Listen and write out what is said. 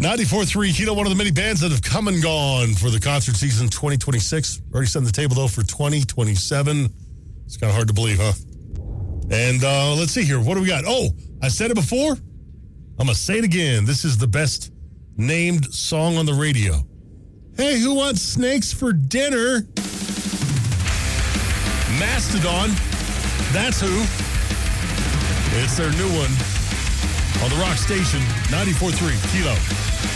94.3 Kilo, one of the many bands that have come and gone for the concert season 2026. Already set the table, though, for 2027. It's kind of hard to believe, huh? And let's see here. What do we got? Oh, I said it before. I'm going to say it again. This is the best named song on the radio. Hey, who wants snakes for dinner? Mastodon. That's who. It's their new one on the Rock Station, 94.3 Kilo.